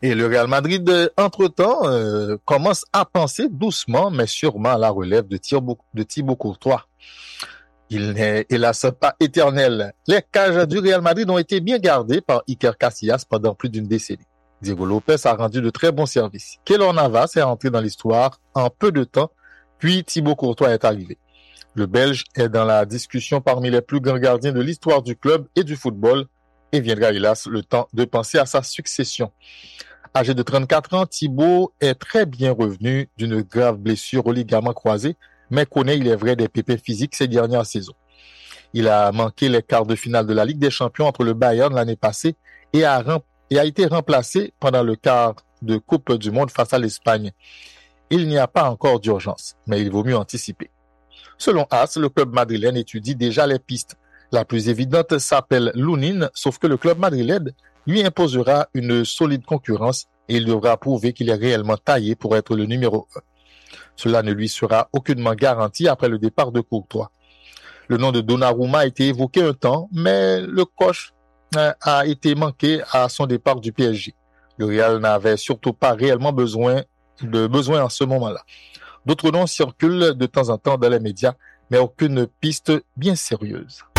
Et le Real Madrid, entre-temps, commence à penser doucement, mais sûrement à la relève de Thibaut Courtois. Il n'est hélas pas éternel. Les cages du Real Madrid ont été bien gardées par Iker Casillas pendant plus d'une décennie. Diego Lopez a rendu de très bons services. Keylor Navas est entré dans l'histoire en peu de temps, puis Thibaut Courtois est arrivé. Le Belge est dans la discussion parmi les plus grands gardiens de l'histoire du club et du football, et viendra hélas le temps de penser à sa succession. Âgé de 34 ans, Thibaut est très bien revenu d'une grave blessure au ligament croisé, mais connaît, il est vrai, des pépins physiques ces dernières saisons. Il a manqué les quarts de finale de la Ligue des Champions entre le Bayern l'année passée et a été remplacé pendant le quart de Coupe du Monde face à l'Espagne. Il n'y a pas encore d'urgence, mais il vaut mieux anticiper. Selon AS, le club madrilène étudie déjà les pistes. La plus évidente s'appelle Lunin, sauf que le club madrilène lui imposera une solide concurrence et il devra prouver qu'il est réellement taillé pour être le numéro 1. Cela ne lui sera aucunement garanti après le départ de Courtois. Le nom de Donnarumma a été évoqué un temps, mais le coach a été manqué à son départ du PSG. Le Real n'avait surtout pas réellement besoin en ce moment-là. D'autres noms circulent de temps en temps dans les médias, mais aucune piste bien sérieuse.